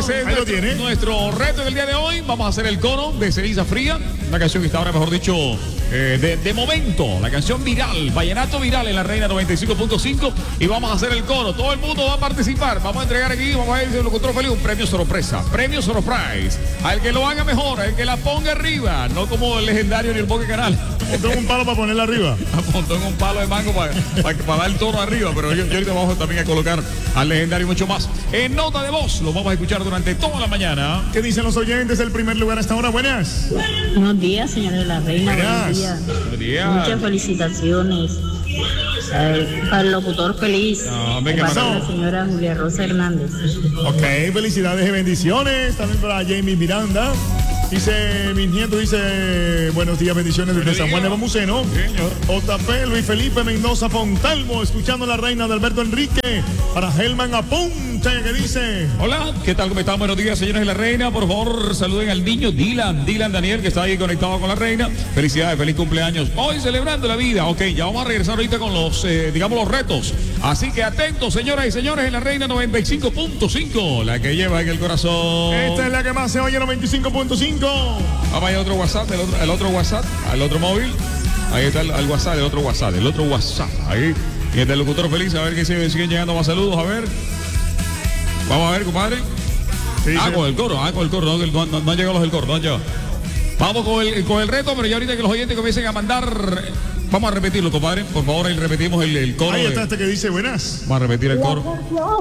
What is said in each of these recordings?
Ese es nuestro reto del día de hoy. Vamos a hacer el cono de Ceniza Fría. Una canción que está ahora, mejor dicho, de momento. La canción viral, vallenato viral en la Reina 95.5. Y vamos a hacer el cono. Todo el mundo va a participar. Vamos a entregar aquí, vamos a ir el locutor feliz, un premio sorpresa. Premio surprise. Al que lo haga mejor, al que la ponga arriba. No como el legendario ni el Boque Canal. Montó un palo para ponerla arriba. Montó en un palo de mango para dar el tono arriba. Pero yo ahorita vamos también a colocar al legendario y mucho más. En nota de voz, lo vamos a escuchar durante toda la mañana. ¿Qué dicen los oyentes del primer lugar hasta ahora? Buenas. Buenos días, señores de la Reina. Buenas. Buenos días. Muchas felicitaciones al locutor feliz. No, la señora Julia Rosa Hernández. Ok, felicidades y bendiciones. También para Jamie Miranda. Dice, mis nietos, dice, buenos días, bendiciones desde San Juan de Bamuceno. JP, Luis Felipe Mendoza Fontalvo, escuchando la Reina de Alberto Enrique. Para Helman Apunte, que dice. Hola, ¿qué tal? ¿Cómo están? Buenos días, señores de la Reina. Por favor, saluden al niño Dylan Daniel, que está ahí conectado con la Reina. Felicidades, feliz cumpleaños. Hoy celebrando la vida. Ok, ya vamos a regresar ahorita con los, los retos. Así que atentos, señoras y señores, en la Reina 95.5, la que lleva en el corazón. Esta es la que más se oye, 95.5. Vamos a ir a otro WhatsApp, el otro WhatsApp, al otro móvil. Ahí está el WhatsApp, el otro WhatsApp. Ahí. Y el del locutor feliz, a ver que siguen llegando más saludos, a ver. Vamos a ver, compadre. Sí, con el coro, no han llegado los del coro, no han llegado. Vamos con el reto, pero ya ahorita que los oyentes comiencen a mandar, vamos a repetirlo, compadre. Por favor, ahí repetimos el coro. Ahí está este que dice buenas. Vamos a repetir el coro.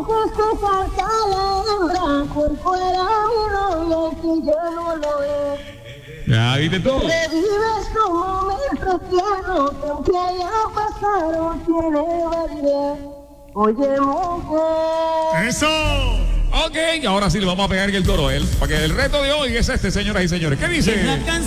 Ya, ¿viste todo? Revives como momentos tiernos que aunque ya pasaron tiene validez. Oye, mujer. ¡Eso! Ok, ahora sí le vamos a pegar el coro a él. Porque el reto de hoy es este, señoras y señores. ¿Qué dice?